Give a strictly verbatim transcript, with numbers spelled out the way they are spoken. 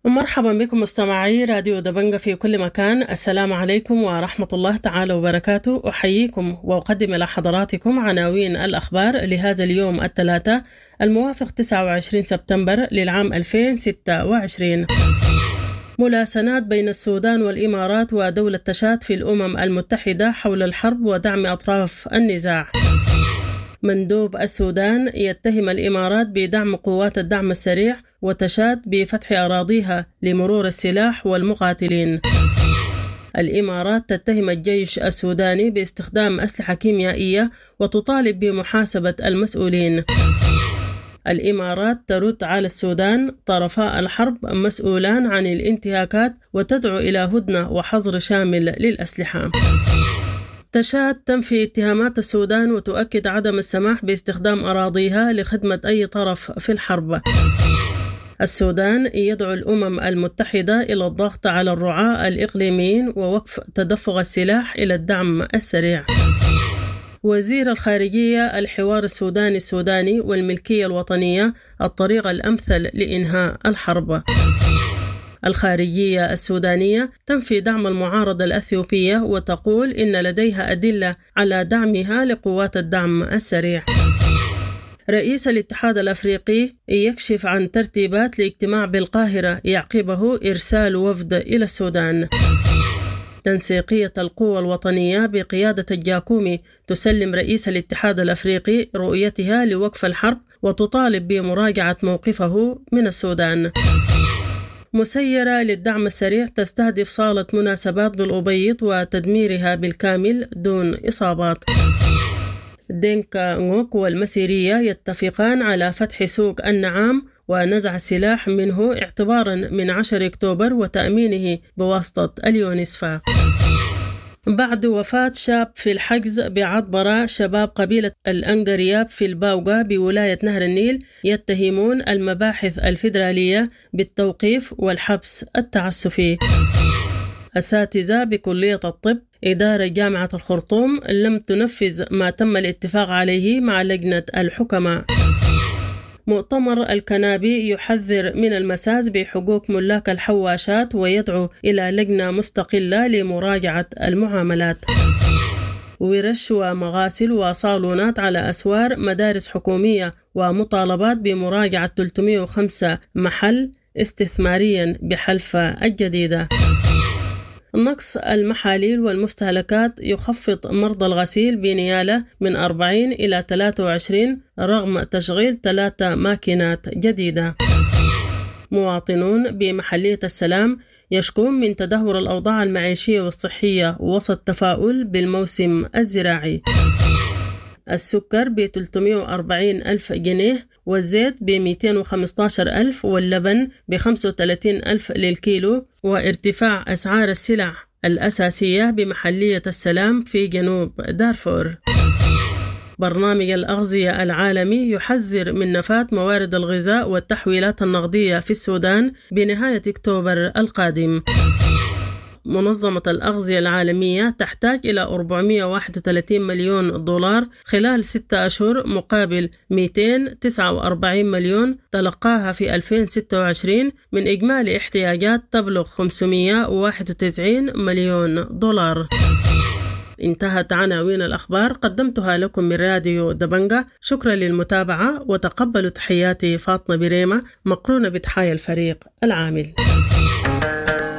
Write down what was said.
مرحبا بكم مستمعي راديو دبنجة في كل مكان. السلام عليكم ورحمة الله تعالى وبركاته. أحييكم وأقدم إلى حضراتكم عناوين الأخبار لهذا اليوم الثلاثاء الموافق تسعة وعشرين سبتمبر للعام ألفين وستة وعشرين. ملاسنات بين السودان والإمارات ودولة تشاد في الأمم المتحدة حول الحرب ودعم أطراف النزاع. مندوب السودان يتهم الإمارات بدعم قوات الدعم السريع وتشاد بفتح أراضيها لمرور السلاح والمقاتلين. الإمارات تتهم الجيش السوداني باستخدام أسلحة كيميائية وتطالب بمحاسبة المسؤولين. الإمارات ترد على السودان طرفاء الحرب مسؤولان عن الانتهاكات وتدعو إلى هدنة وحظر شامل للأسلحة. تشاد تنفي اتهامات السودان وتؤكد عدم السماح باستخدام أراضيها لخدمة أي طرف في الحرب. السودان يدعو الأمم المتحدة إلى الضغط على الرعاة الإقليميين ووقف تدفق السلاح إلى الدعم السريع. وزير الخارجية الحوار السوداني السوداني والملكية الوطنية الطريقة الأمثل لإنهاء الحرب. الخارجية السودانية تنفي دعم المعارضة الأثيوبية وتقول إن لديها أدلة على دعمها لقوات الدعم السريع. رئيس الاتحاد الأفريقي يكشف عن ترتيبات لاجتماع بالقاهرة يعقبه إرسال وفد إلى السودان. تنسيقية القوى الوطنية بقيادة الجاكومي تسلم رئيس الاتحاد الأفريقي رؤيتها لوقف الحرب وتطالب بمراجعة موقفه من السودان. مسيرة للدعم السريع تستهدف صالة مناسبات بالأبيض وتدميرها بالكامل دون إصابات. دينكا نوك والمسيرية يتفقان على فتح سوق النعام ونزع السلاح منه اعتبارا من عشرة أكتوبر وتأمينه بواسطة اليونسفا. بعد وفاة شاب في الحجز بعطبرة، شباب قبيلة الأنقرياب في الباوغا بولاية نهر النيل يتهمون المباحث الفيدرالية بالتوقيف والحبس التعسفي. أساتذة بكلية الطب إدارة جامعة الخرطوم لم تنفذ ما تم الاتفاق عليه مع لجنة الحكماء. مؤتمر الكنابي يحذر من المساس بحقوق ملاك الحواشات ويدعو إلى لجنة مستقلة لمراجعة المعاملات. ورش ومغاسل وصالونات على أسوار مدارس حكومية ومطالبات بمراجعة ثلاثمئة وخمسة محل استثماريا بحلفة الجديدة. نقص المحاليل والمستهلكات يخفض مرضى الغسيل بنيالة من أربعين إلى ثلاثة وعشرين رغم تشغيل ثلاثة ماكينات جديدة. مواطنون بمحلية السلام يشكون من تدهور الأوضاع المعيشية والصحية وسط تفاؤل بالموسم الزراعي. السكر ب ثلاثمئة وأربعين ألف جنيه والزيت ب مئتين وخمسة عشر ألف واللبن ب خمسة وثلاثين ألف للكيلو. وارتفاع أسعار السلع الأساسية بمحلية السلام في جنوب دارفور. برنامج الأغذية العالمي يحذر من نفاذ موارد الغذاء والتحويلات النقدية في السودان بنهاية أكتوبر القادم. منظمة الأغذية العالمية تحتاج إلى أربعمئة وواحد وثلاثين مليون دولار خلال ستة أشهر مقابل مئتين وتسعة وأربعين مليون تلقاها في ألفين وستة وعشرين من إجمالي احتياجات تبلغ خمسمئة وواحد وتسعين مليون دولار. انتهت عناوين الأخبار قدمتها لكم من راديو دبنجة. شكرا للمتابعة وتقبلوا تحياتي فاطمة بريمة مقرونة بتحايا الفريق العامل.